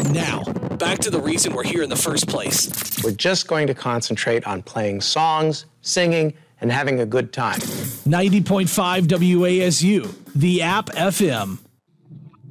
Now, back to the reason we're here in the first place. We're just going to concentrate on playing songs, singing, and having a good time. 90.5 WASU, the App FM.